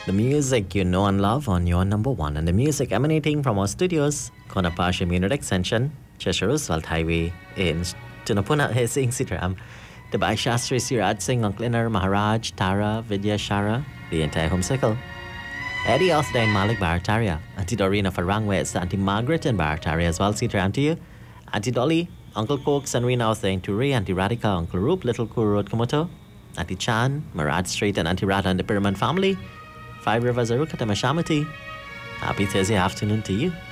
The music you know and love on your number one, and the music emanating from our studios, Konapasha Munich Extension, Cheshire Roosevelt Highway in Tunapuna Singh Sitaram. The Bhai Shastri Siraj Singh, Uncle Inner, Maharaj, Tara, Vidya Shara, the entire home circle. Eddie Osdain Malik Bharataria, Auntie Dorina Farangwes, Auntie Margaret and Bharataria as well, Sitaram to you. Auntie Dolly, Uncle Coke, and Rina Osdain Turi, Auntie Radhika, Uncle Roop, Little Kuru Road Komoto, Auntie Chan, Marad Street, and Auntie Radha and the Pyramid family. 5 Rivers Arukata Mashamati. Happy Thursday afternoon to you.